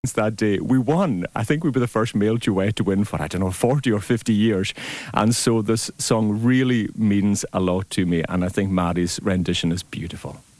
that day. We won. I think we were the first male duet to win for, 40 or 50 years. And so this song really means a lot to me. And I think Maddie's rendition is beautiful.